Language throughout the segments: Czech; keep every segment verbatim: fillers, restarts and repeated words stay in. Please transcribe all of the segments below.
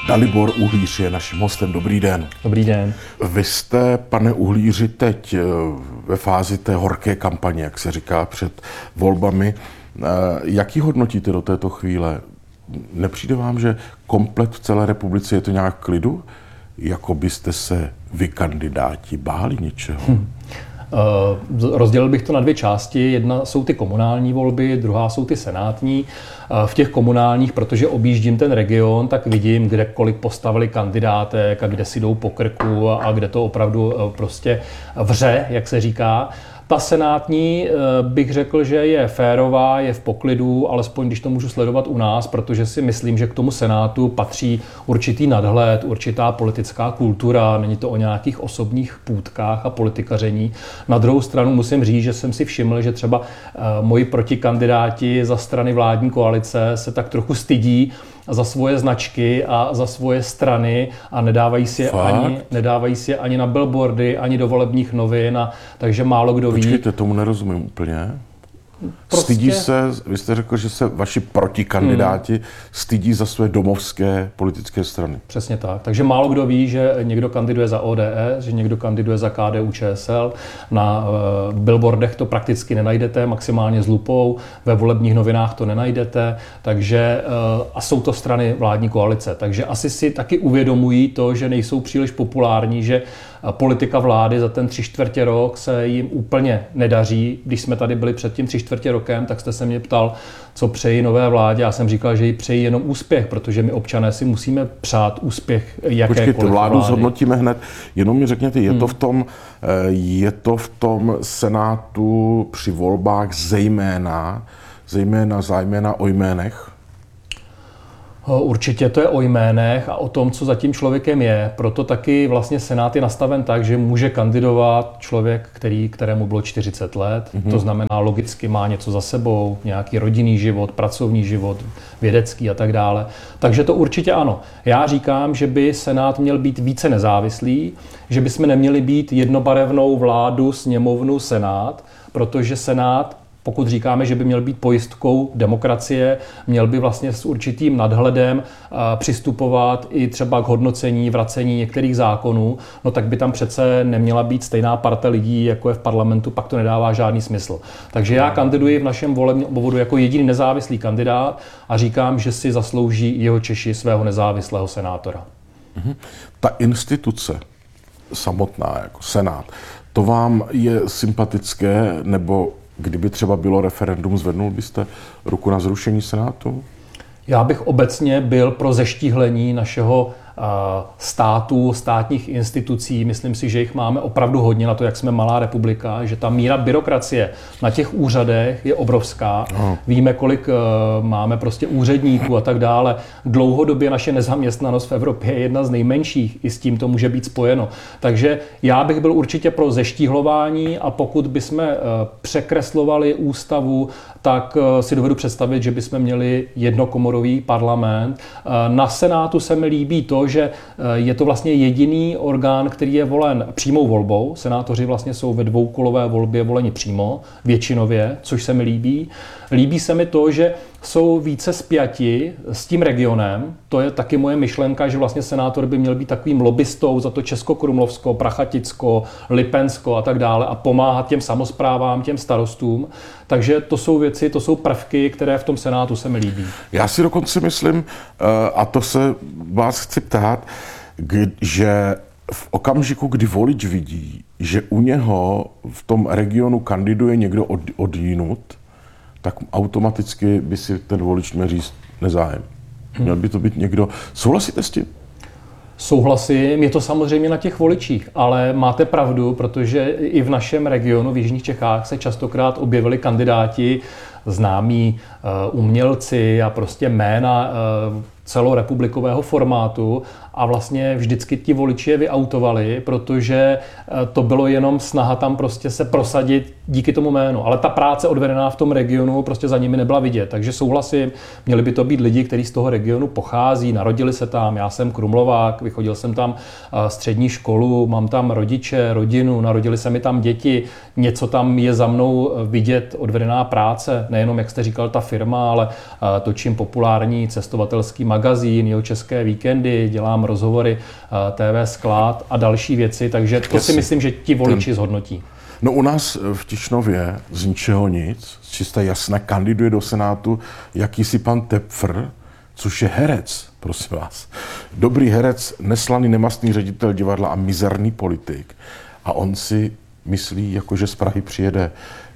Dalibor Uhlíř je naším hostem. Dobrý den. Dobrý den. Vy jste, pane Uhlíři, teď ve fázi té horké kampaně, jak se říká, před volbami. Jak ji hodnotíte do této chvíle? Nepřijde vám, že komplet v celé republice je to nějak klidu? Jako byste se vy, kandidáti, báli něčeho? Hmm. Uh, rozdělil bych to na dvě části. Jedna jsou ty komunální volby, druhá jsou ty senátní. Uh, v těch komunálních, protože objíždím ten region, tak vidím, kde kolik postavili kandidátek a kde si jdou po krku a, a kde to opravdu uh, prostě vře, jak se říká. Ta senátní bych řekl, že je férová, je v poklidu, alespoň když to můžu sledovat u nás, protože si myslím, že k tomu senátu patří určitý nadhled, určitá politická kultura, není to o nějakých osobních půtkách a politikaření. Na druhou stranu musím říct, že jsem si všiml, že třeba moji protikandidáti za strany vládní koalice se tak trochu stydí za svoje značky a za svoje strany a nedávají si je ani, nedávají si je ani na billboardy, ani do volebních novin, a, takže málo kdo ví. Počkejte, tomu nerozumím úplně. Prostě... Stydí se, vy jste řekl, že se vaši protikandidáti hmm. stydí za své domovské politické strany. Přesně tak. Takže málo kdo ví, že někdo kandiduje za O D S, že někdo kandiduje za K D U Č S L. Na uh, billboardech to prakticky nenajdete, maximálně s lupou, ve volebních novinách to nenajdete, takže uh, a jsou to strany vládní koalice. Takže asi si taky uvědomují to, že nejsou příliš populární, že politika vlády za ten tři čtvrtě rok se jim úplně nedaří. Když jsme tady byli před tím tři čtvrtě rokem, tak jste se mě ptal, co přeji nové vládě. Já jsem říkal, že jí přeji jenom úspěch, protože my občané si musíme přát úspěch jakékoliv Počkejte, vládu vlády. Zhodnotíme hned. Jenom mi řekněte, je, hmm. to v tom, je to v tom senátu při volbách zejména, zejména, zejména o jménech? Určitě to je o jménech a o tom, co za tím člověkem je. Proto taky vlastně senát je nastaven tak, že může kandidovat člověk, který, kterému bylo čtyřicet let. Mm-hmm. To znamená, logicky má něco za sebou, nějaký rodinný život, pracovní život, vědecký a tak dále. Takže to určitě ano. Já říkám, že by senát měl být více nezávislý, že bychom neměli být jednobarevnou vládu, sněmovnu, senát, protože senát, pokud říkáme, že by měl být pojistkou demokracie, měl by vlastně s určitým nadhledem přistupovat i třeba k hodnocení, vracení některých zákonů, no tak by tam přece neměla být stejná parta lidí, jako je v parlamentu, pak to nedává žádný smysl. Takže já kandiduji v našem volebním obvodu jako jediný nezávislý kandidát a říkám, že si zaslouží jeho Češi svého nezávislého senátora. Mhm. Ta instituce samotná, jako senát, to vám je sympatické, nebo kdyby třeba bylo referendum, zvednul byste ruku na zrušení senátu? Já bych obecně byl pro zeštíhlení našeho států, státních institucí. Myslím si, že jich máme opravdu hodně na to, jak jsme malá republika, že ta míra byrokracie na těch úřadech je obrovská. No. Víme, kolik uh, máme prostě úředníků a tak dále. Dlouhodobě naše nezaměstnanost v Evropě je jedna z nejmenších, i s tím to může být spojeno. Takže já bych byl určitě pro zeštíhlování a pokud bychom uh, překreslovali ústavu, tak uh, si dovedu představit, že bychom měli jednokomorový parlament. Uh, na senátu se mi líbí to, že je to vlastně jediný orgán, který je volen přímou volbou. Senátoři vlastně jsou ve dvoukolové volbě voleni přímo, většinově, což se mi líbí. Líbí se mi to, že jsou více spjati s tím regionem. To je taky moje myšlenka, že vlastně senátor by měl být takovým lobbystou za to Českokrumlovsko, Prachaticko, Lipensko a tak dále a pomáhat těm samosprávám, těm starostům. Takže to jsou věci, to jsou prvky, které v tom senátu se mi líbí. Já si dokonce myslím, a to se vás chci ptát, že v okamžiku, kdy volič vidí, že u něho v tom regionu kandiduje někdo od, odjinut, tak automaticky by si ten volič měl říct nezájem. Měl by to být někdo. Souhlasíte s tím? Souhlasím, je to samozřejmě na těch voličích, ale máte pravdu, protože i v našem regionu, v jižních Čechách, se častokrát objevili kandidáti, známí uh, umělci a prostě jména uh, celorepublikového formátu a vlastně vždycky ti voliči je vyautovali, protože to bylo jenom snaha tam prostě se prosadit díky tomu jménu. Ale ta práce odvedená v tom regionu prostě za nimi nebyla vidět. Takže souhlasím, měli by to být lidi, kteří z toho regionu pochází, narodili se tam. Já jsem Krumlovák, vychodil jsem tam střední školu, mám tam rodiče, rodinu, narodili se mi tam děti, něco tam je za mnou vidět odvedená práce. nejenom, jak jste říkal, ta firma, ale točím populární cestovatelský magazín, jeho české víkendy, dělám rozhovory T V Sklad a další věci, takže to si myslím, že ti voliči zhodnotí. No u nás v Tišnově z ničeho nic, z čisté jasné, kandiduje do Senátu jakýsi pan Tepfr, což je herec, prosím vás. Dobrý herec, neslaný, nemastný ředitel divadla a mizerný politik. A on si myslí, jako že z Prahy přijede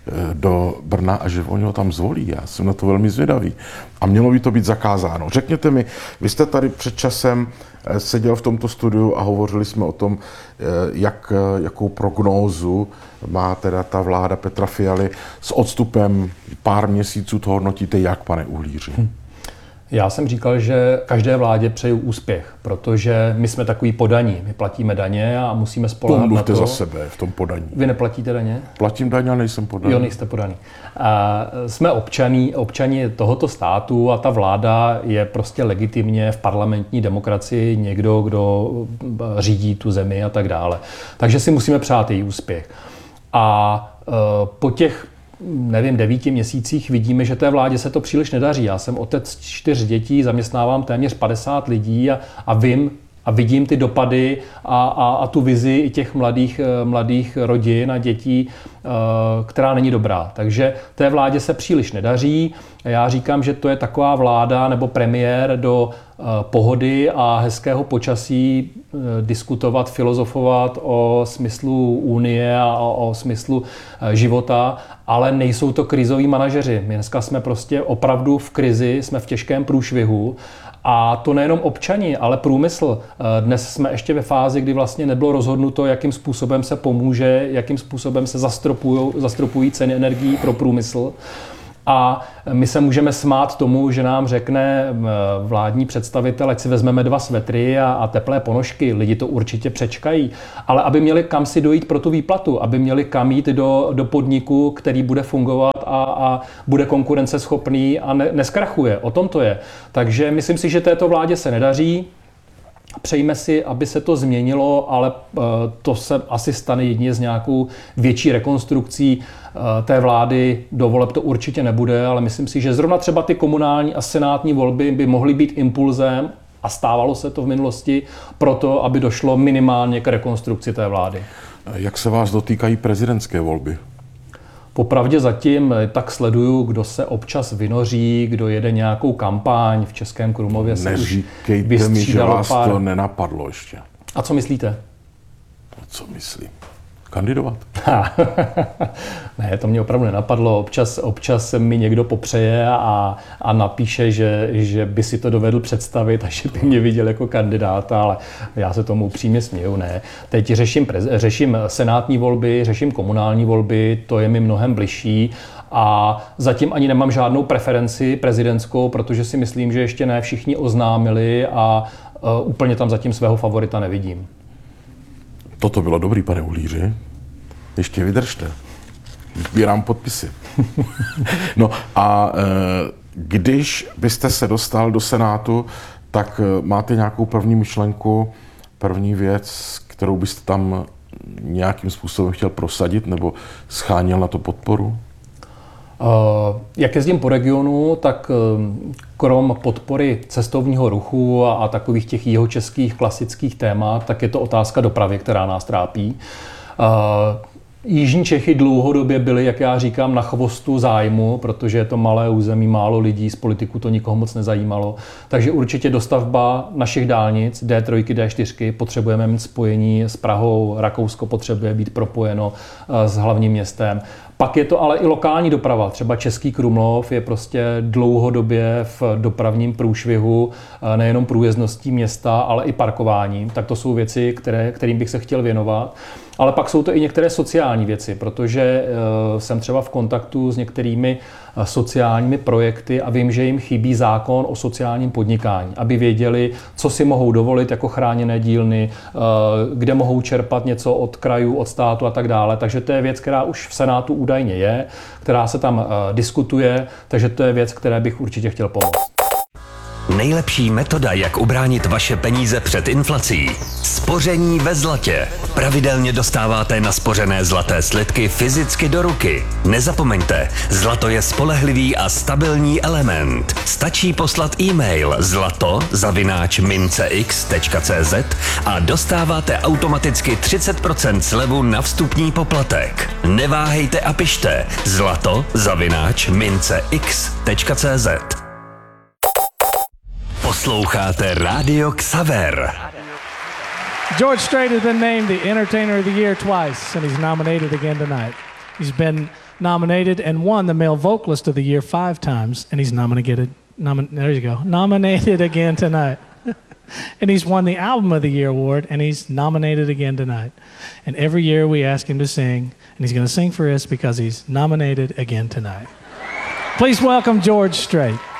do Brna a že oni ho tam zvolí. Já jsem na to velmi zvědavý. A mělo by to být zakázáno. Řekněte mi, vy jste tady před časem seděl v tomto studiu a hovořili jsme o tom, jak, jakou prognózu má teda ta vláda Petra Fialy. S odstupem pár měsíců to hodnotíte jak, pane Uhlíři? Hm. Já jsem říkal, že každé vládě přeju úspěch, protože my jsme takový podaní. My platíme daně a musíme spoléhat na to. za sebe v tom podaní. Vy neplatíte daně? Platím daně, ale nejsem podaný. Jo, nejste podaný. A jsme občaní, občani tohoto státu a ta vláda je prostě legitimně v parlamentní demokracii někdo, kdo řídí tu zemi a tak dále. Takže si musíme přát její úspěch. A po těch nevím, devíti měsících vidíme, že té vládě se to příliš nedaří. Já jsem otec čtyř dětí, zaměstnávám téměř padesát lidí a, a vím a vidím ty dopady a, a, a tu vizi i těch mladých, mladých rodin a dětí, která není dobrá. Takže té vládě se příliš nedaří. Já říkám, že to je taková vláda nebo premiér do pohody a hezkého počasí diskutovat, filozofovat o smyslu unie a o, o smyslu života, ale nejsou to krizoví manažeři. My dneska jsme prostě opravdu v krizi, jsme v těžkém průšvihu. A to nejenom občani, ale průmysl. Dnes jsme ještě ve fázi, kdy vlastně nebylo rozhodnuto, jakým způsobem se pomůže, jakým způsobem se zastropují, zastropují ceny energií pro průmysl. A my se můžeme smát tomu, že nám řekne vládní představitel, ať si vezmeme dva svetry a, a teplé ponožky. Lidi to určitě přečkají. Ale aby měli kam si dojít pro tu výplatu, aby měli kam jít do, do podniku, který bude fungovat a, a bude konkurenceschopný a ne, neskrachuje. O tom to je. Takže myslím si, že této vládě se nedaří. Přejme si, aby se to změnilo, ale to se asi stane jedině s nějakou větší rekonstrukcí té vlády. Do voleb to určitě nebude, ale myslím si, že zrovna třeba ty komunální a senátní volby by mohly být impulzem, a stávalo se to v minulosti, proto, aby došlo minimálně k rekonstrukci té vlády. Jak se vás dotýkají prezidentské volby? Popravdě zatím tak sleduju, kdo se občas vynoří, kdo jede nějakou kampaň. V Českém Krumlově se už Neříkejte mi, že vás pár... to nenapadlo ještě. A co myslíte? Co myslím? Kandidovat. Ne, to mě opravdu nenapadlo. Občas, občas mi někdo popřeje a, a napíše, že, že by si to dovedl představit a že by mě viděl jako kandidáta, ale já se tomu upřímně směju. Ne. Teď řeším, prez, řeším senátní volby, řeším komunální volby, to je mi mnohem bližší. A zatím ani nemám žádnou preferenci prezidentskou, protože si myslím, že ještě ne všichni oznámili a uh, úplně tam zatím svého favorita nevidím. Toto bylo dobrý, pane Uhlíři. Ještě vydržte. Sbírám podpisy. No a e, když byste se dostal do Senátu, tak máte nějakou první myšlenku, první věc, kterou byste tam nějakým způsobem chtěl prosadit nebo scháněl na to podporu? Jak jezdím po regionu, tak krom podpory cestovního ruchu a, a takových těch jihočeských klasických témat, tak je to otázka dopravy, která nás trápí. Jižní Čechy dlouhodobě byly, jak já říkám, na chvostu zájmu, protože je to malé území, málo lidí, z politiků to nikoho moc nezajímalo. Takže určitě dostavba našich dálnic, D tři, D čtyři, potřebujeme mít spojení s Prahou, Rakousko potřebuje být propojeno s hlavním městem. Pak je to ale i lokální doprava. Třeba Český Krumlov je prostě dlouhodobě v dopravním průšvihu, nejenom průjezdností města, ale i parkováním. Tak to jsou věci, které, kterým bych se chtěl věnovat. Ale pak jsou to i některé sociální věci, protože jsem třeba v kontaktu s některými sociálními projekty a vím, že jim chybí zákon o sociálním podnikání, aby věděli, co si mohou dovolit jako chráněné dílny, kde mohou čerpat něco od krajů, od státu a tak dále. Takže to je věc, která už v Senátu údajně je, která se tam diskutuje, takže to je věc, které bych určitě chtěl pomoct. Nejlepší metoda, jak ubránit vaše peníze před inflací. Spoření ve zlatě. Pravidelně dostáváte naspořené zlaté slitky fyzicky do ruky. Nezapomeňte, zlato je spolehlivý a stabilní element. Stačí poslat e-mail zlato zavináč mincex tečka cz a dostáváte automaticky třicet procent slevu na vstupní poplatek. Neváhejte a pište zlato zavináč mincex tečka cz. Posloucháte Rádio Xaver. George Strait has been named the Entertainer of the Year twice, and he's nominated again tonight. He's been nominated and won the Male Vocalist of the Year five times, and he's nominated. Nomin- there you go. Nominated again tonight. And he's won the Album of the Year award, and he's nominated again tonight. And every year we ask him to sing, and he's going to sing for us because he's nominated again tonight. Please welcome George Strait.